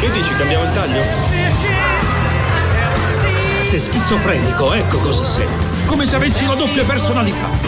Che dici, cambiamo il taglio? Sei schizofrenico, ecco cosa sei. Come se avessi una doppia personalità.